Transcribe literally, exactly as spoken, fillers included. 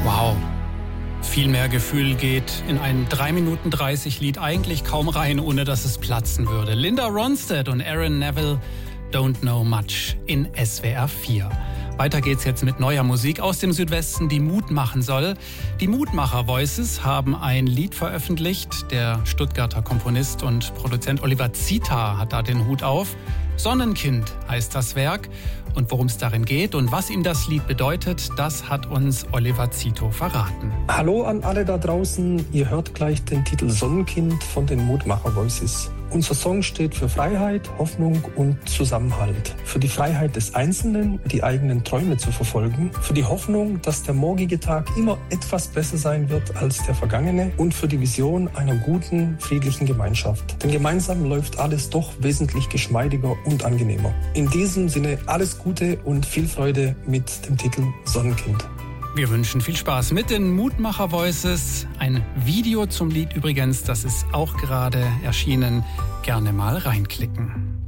Wow. Viel mehr Gefühl geht in ein drei Minuten dreißig Lied eigentlich kaum rein, ohne dass es platzen würde. Linda Ronstadt und Aaron Neville, Don't Know Much in S W R vier. Weiter geht's jetzt mit neuer Musik aus dem Südwesten, die Mut machen soll. Die Mutmacher Voices haben ein Lied veröffentlicht. Der Stuttgarter Komponist und Produzent Oliver Zita hat da den Hut auf. Sonnenkind heißt das Werk. Und worum es darin geht und was ihm das Lied bedeutet, das hat uns Oliver Zito verraten. Hallo an alle da draußen. Ihr hört gleich den Titel Sonnenkind von den Mutmacher Voices. Unser Song steht für Freiheit, Hoffnung und Zusammenhalt. Für die Freiheit des Einzelnen, die eigenen Träume zu verfolgen. Für die Hoffnung, dass der morgige Tag immer etwas besser sein wird als der vergangene. Und für die Vision einer guten, friedlichen Gemeinschaft. Denn gemeinsam läuft alles doch wesentlich geschmeidiger und angenehmer. In diesem Sinne alles Gute und viel Freude mit dem Titel Sonnenkind. Wir wünschen viel Spaß mit den Mutmacher Voices. Ein Video zum Lied übrigens, das ist auch gerade erschienen. Gerne mal reinklicken.